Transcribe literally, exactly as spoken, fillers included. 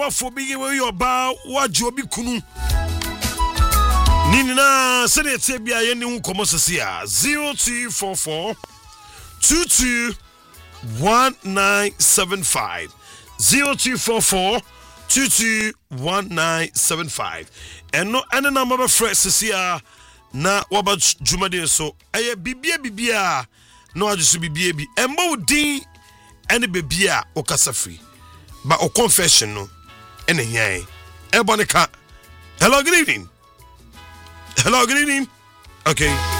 for being your bow, what you be kunu. Nina said it be a new commosia zero two four four two two one nine seven five zero two four four two two one nine seven five. And no any number of friends here na waba jumade so aye bibia bibia no ajusu bibia bi emba udin ene bibia okasa free ba o confession no ene hian e bonika. Hello, good evening. Hello, good evening. Okay.